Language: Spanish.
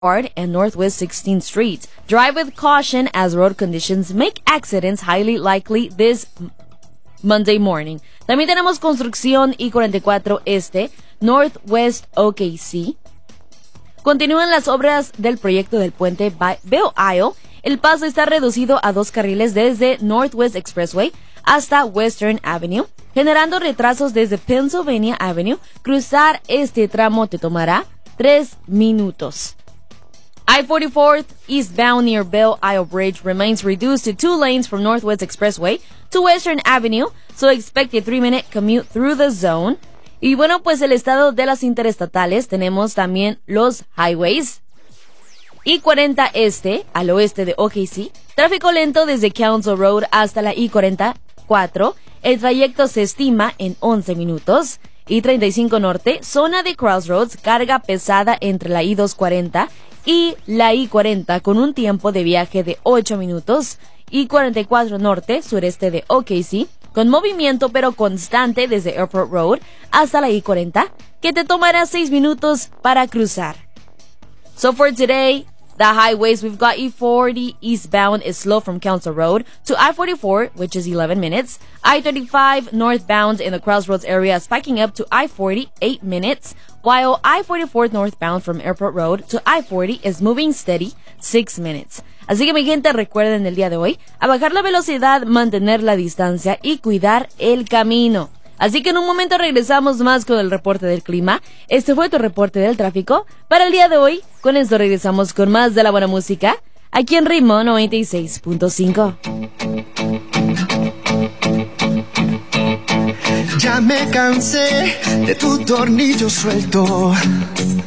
Boulevard and Northwest 16th Street. Drive with caution as road conditions make accidents highly likely this Monday morning. También tenemos construcción I-44 Este, Northwest OKC. Continúan las obras del proyecto del puente Belle Isle. El paso está reducido a 2 carriles desde Northwest Expressway hasta Western Avenue, generando retrasos desde Pennsylvania Avenue. Cruzar este tramo te tomará 3 minutos. I-44 eastbound near Belle Isle Bridge remains reduced to 2 lanes from Northwest Expressway to Western Avenue, so expect a 3-minute commute through the zone. Y bueno, pues el estado de las interestatales, tenemos también los highways. I-40 Este, al oeste de OKC, tráfico lento desde Council Road hasta la I-44. El trayecto se estima en 11 minutos. I-35 Norte, zona de Crossroads, carga pesada entre la I-240 y la I-40 con un tiempo de viaje de 8 minutos. I-44 Norte, sureste de OKC, con movimiento pero constante desde Airport Road hasta la I-40, que te tomará 6 minutos para cruzar. So for today, the highways, we've got E40 eastbound is slow from Council Road to I-44, which is 11 minutes. I-35 northbound in the Crossroads area spiking up to I-40, 8 minutes, while I-44 northbound from Airport Road to I-40 is moving steady, 6 minutes. Así que mi gente, recuerden el día de hoy a bajar la velocidad, mantener la distancia y cuidar el camino. Así que en un momento regresamos más con el reporte del clima. Este fue tu reporte del tráfico para el día de hoy. Con esto regresamos con más de la buena música aquí en Ritmo 96.5. Ya me cansé de tu tornillo suelto.